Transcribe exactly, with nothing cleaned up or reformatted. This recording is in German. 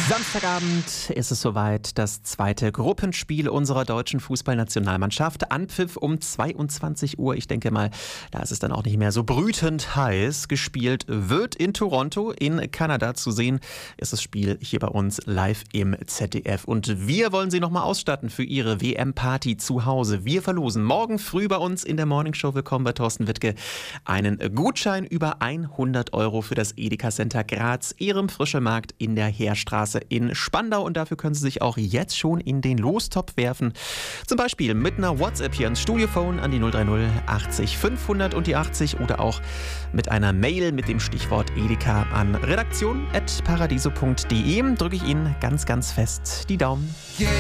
Samstagabend ist es soweit, das zweite Gruppenspiel unserer deutschen Fußballnationalmannschaft. Anpfiff um zweiundzwanzig Uhr. Ich denke mal, da ist es dann auch nicht mehr so brütend heiß. Gespielt wird in Toronto, in Kanada. Zu sehen ist das Spiel hier bei uns live im Z D F. Und wir wollen Sie nochmal ausstatten für Ihre W M-Party zu Hause. Wir verlosen morgen früh bei uns in der Morningshow, willkommen bei Thorsten Wittke, einen Gutschein über hundert Euro für das Edeka Center Graz, Ihrem Frischemarkt in der Heerstraße in Spandau, und dafür können Sie sich auch jetzt schon in den Lostopf werfen. Zum Beispiel mit einer WhatsApp hier ans Studiophone an die null drei null achtzig fünfhundert und die achtzig oder auch mit einer Mail mit dem Stichwort Edeka an redaktion at paradiso punkt de. Drücke ich Ihnen ganz, ganz fest die Daumen.